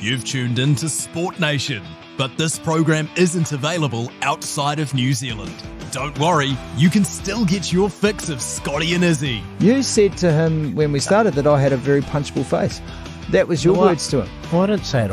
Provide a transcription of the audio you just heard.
You've tuned in to Sport Nation, but this program isn't available outside of New Zealand. Don't worry, you can still get your fix of Scotty and Izzy. You said to him when we started that I had a very punchable face. That was your words to him. Well, I didn't say it